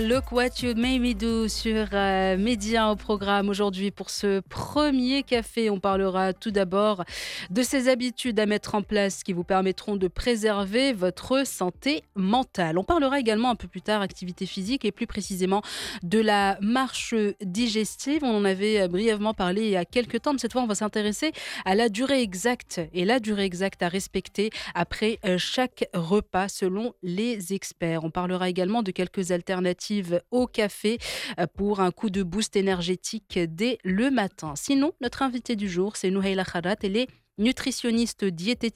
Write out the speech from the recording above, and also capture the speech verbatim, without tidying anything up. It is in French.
Look What You Made Me Do sur euh, Média au programme aujourd'hui pour ce premier café. On parlera tout d'abord de ces habitudes à mettre en place qui vous permettront de préserver votre santé mentale. On parlera également un peu plus tard activité physique et plus précisément de la marche digestive. On en avait euh, brièvement parlé il y a quelques temps, mais cette fois on va s'intéresser à la durée exacte et la durée exacte à respecter après euh, chaque repas selon les experts. On parlera également de quelques alternatives au café euh, pour un coup de boost énergétique dès le matin. Sinon, notre invité du jour, c'est Nouhaila Kharat. Elle est nutritionniste diététicienne